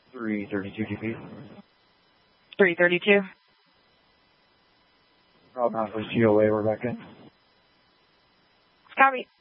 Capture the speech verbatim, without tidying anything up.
three thirty-two G P. three thirty-two. Route nine was G O A, we're back in. Copy.